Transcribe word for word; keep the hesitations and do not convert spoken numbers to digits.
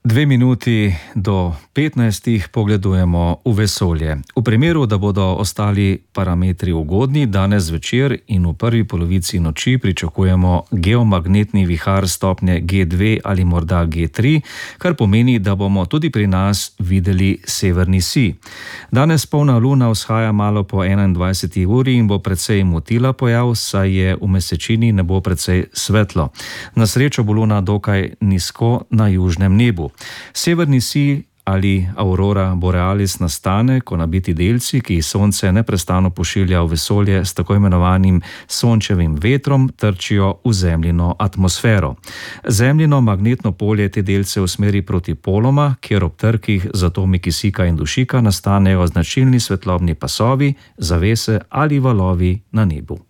Dve minuti do petnajstih pogledujemo v vesolje. V primeru, da bodo ostali parametri ugodni, danes zvečer in v prvi polovici noči pričakujemo geomagnetni vihar stopnje G dve ali morda G tri, kar pomeni, da bomo tudi pri nas videli severni sij. Danes polna luna vzhaja malo po enaindvajseti uri in bo precej motila pojav, saj je v mesečini nebo precej svetlo. Na srečo bo luna dokaj nizko na južnem nebu. Severni sij ali aurora borealis nastane, ko nabiti delci, ki jih sonce neprestano pošilja v vesolje s tako imenovanim sončevim vetrom, trčijo v zemljino atmosfero. Zemljino magnetno polje te delce usmeri proti poloma, kjer ob trkih z atomi kisika in dušika nastanejo značilni svetlobni pasovi, zavese ali valovi na nebu.